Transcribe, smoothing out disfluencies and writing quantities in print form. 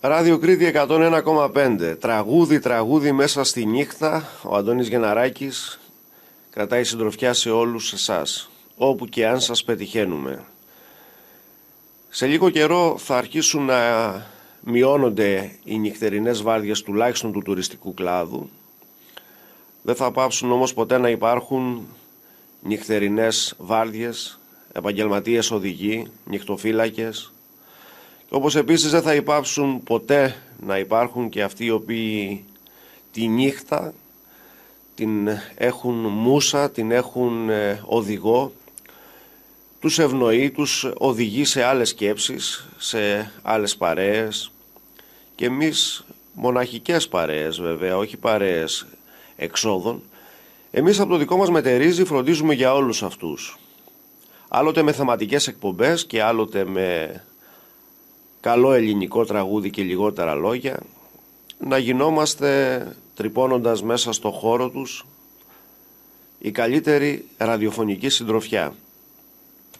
Ράδιο Κρήτη 101,5. Τραγούδι μέσα στη νύχτα. Ο Αντώνης Γεναράκης κρατάει συντροφιά σε όλους εσάς, όπου και αν σας πετυχαίνουμε. Σε λίγο καιρό θα αρχίσουν να μειώνονται οι νυχτερινές βάρδιες, τουλάχιστον του τουριστικού κλάδου. Δεν θα πάψουν όμως ποτέ να υπάρχουν νυχτερινές βάρδιες, επαγγελματίες οδηγοί, νυχτοφύλακες. Όπως επίσης δεν θα υπάρξουν ποτέ να υπάρχουν και αυτοί οι οποίοι τη νύχτα την έχουν μούσα, την έχουν οδηγό, τους ευνοεί, τους οδηγεί σε άλλες σκέψεις, σε άλλες παρέες, και εμείς μοναχικές παρέες βέβαια, όχι παρέες εξόδων, εμείς από το δικό μας μετερίζει φροντίζουμε για όλους αυτούς, άλλοτε με θεματικές εκπομπές και άλλοτε με καλό ελληνικό τραγούδι και λιγότερα λόγια, να γινόμαστε, τρυπώνοντας μέσα στο χώρο τους, η καλύτερη ραδιοφωνική συντροφιά.